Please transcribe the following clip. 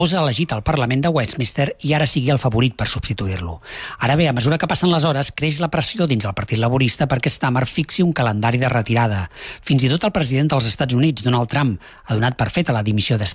fos elegit al Parlament de Westminster i ara sigui el favorit per substituir-lo. Ara bé, a mesura que passen les hores, creix la pressió dins el Partit Laborista perquè Starmer fixi un calendari de retirada. Fins i tot el president dels Estats Units, Donald Trump, ha donat per feta la dimissió de